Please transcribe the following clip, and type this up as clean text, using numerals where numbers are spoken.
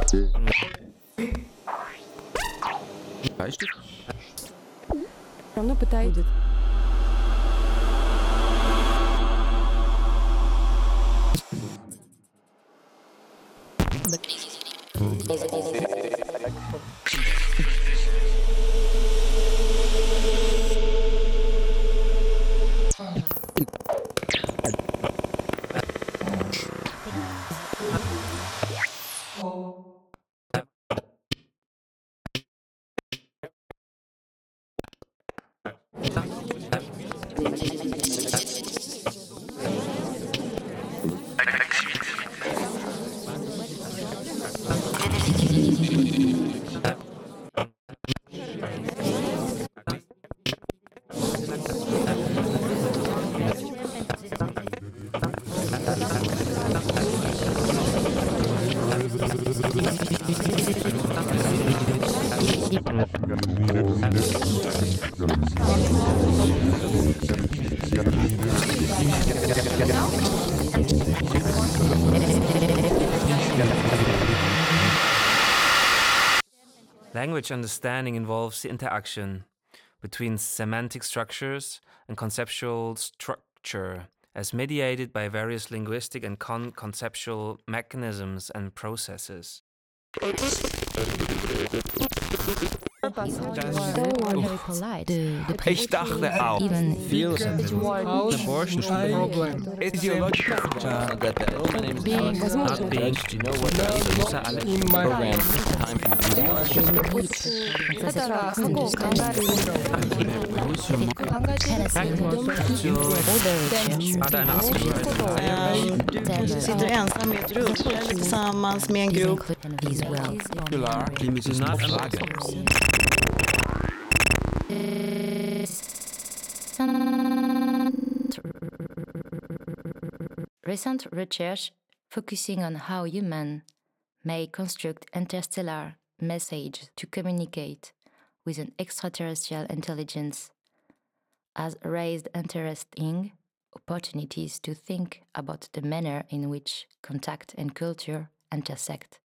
Bleistift? равно пытается. Language understanding involves the interaction between semantic structures and conceptual structure as mediated by various linguistic and conceptual mechanisms and processes. Very polite. Ich dachte auch. Feel something. Abortion problem. Ideological. Not being Program. Time Du sitter ensam i ett rum tillsammans med en grupp. Recent research focusing on how humans may construct interstellar messages to communicate with an extraterrestrial intelligence has raised interesting opportunities to think about the manner in which contact and culture intersect.